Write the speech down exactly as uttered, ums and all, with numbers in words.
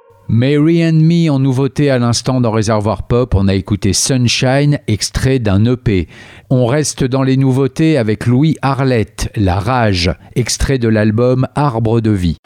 Mary and Me en nouveauté à l'instant dans Réservoir Pop, on a écouté Sunshine, extrait d'un E P. On reste dans les nouveautés avec Louis Arlette, La Rage, extrait de l'album Arbre de vie.